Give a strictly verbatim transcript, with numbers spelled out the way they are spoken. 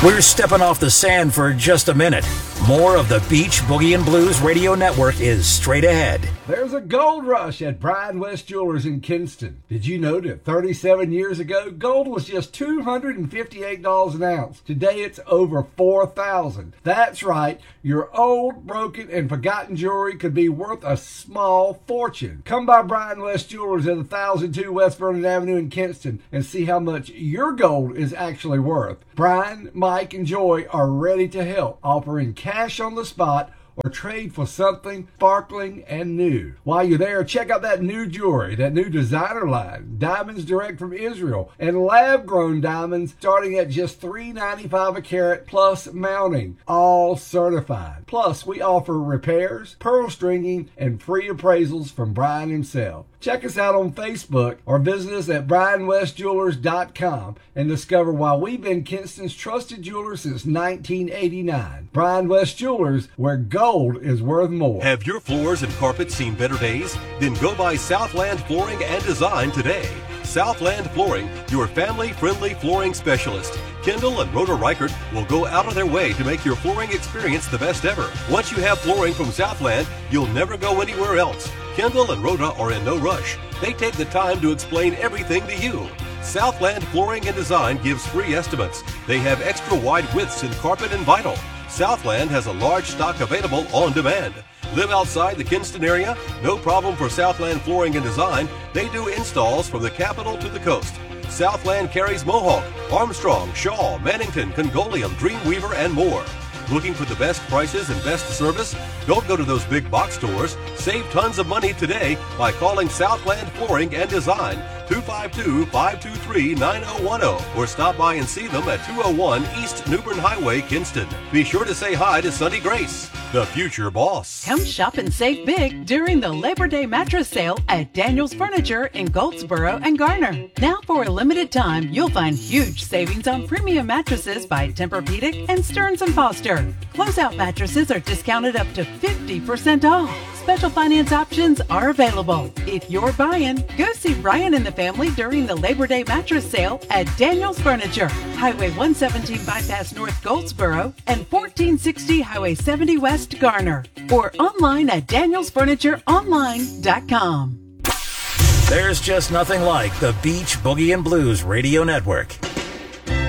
We're stepping off the sand for just a minute. More of the Beach Boogie and Blues Radio Network is straight ahead. There's a gold rush at Brian West Jewelers in Kinston. Did you know that thirty-seven years ago, gold was just two hundred fifty-eight dollars an ounce? Today, it's over four thousand dollars. That's right. Your old, broken, and forgotten jewelry could be worth a small fortune. Come by Brian West Jewelers at one thousand two West Vernon Avenue in Kinston and see how much your gold is actually worth. Brian, Mike, and Joy are ready to help, offering cash on the spot or trade for something sparkling and new. While you're there, check out that new jewelry, that new designer line, diamonds direct from Israel, and lab-grown diamonds starting at just three ninety-five a carat plus mounting, all certified. Plus, we offer repairs, pearl stringing, and free appraisals from Brian himself. Check us out on Facebook or visit us at brian west jewelers dot com and discover why we've been Kinston's trusted jeweler since nineteen eighty-nine. Brian West Jewelers, where gold is worth more. Have your floors and carpets seen better days? Then go by Southland Flooring and Design today. Southland Flooring, your family-friendly flooring specialist. Kendall and Rhoda Reichert will go out of their way to make your flooring experience the best ever. Once you have flooring from Southland, you'll never go anywhere else. Kendall and Rhoda are in no rush. They take the time to explain everything to you. Southland Flooring and Design gives free estimates. They have extra wide widths in carpet and vinyl. Southland has a large stock available on demand. Live outside the Kinston area? No problem for Southland Flooring and Design. They do installs from the capital to the coast. Southland carries Mohawk, Armstrong, Shaw, Mannington, Congolium, Dreamweaver, and more. Looking for the best prices and best service? Don't go to those big box stores. Save tons of money today by calling Southland Flooring and Design two five two, five two three, nine zero one zero or stop by and see them at two oh one East Newbern Highway, Kinston. Be sure to say hi to Sunny Grace, the future boss. Come shop and save big during the Labor Day mattress sale at Daniel's Furniture in Goldsboro and Garner. Now for a limited time, you'll find huge savings on premium mattresses by Tempur-Pedic and Stearns and Foster. Closeout mattresses are discounted up to fifty percent off. Special finance options are available. If you're buying, go see Ryan and the family during the Labor Day mattress sale at Daniel's Furniture, Highway one seventeen Bypass North Goldsboro and fourteen sixty Highway seventy West Garner, or online at daniels furniture online dot com. There's just nothing like the Beach Boogie and Blues Radio Network.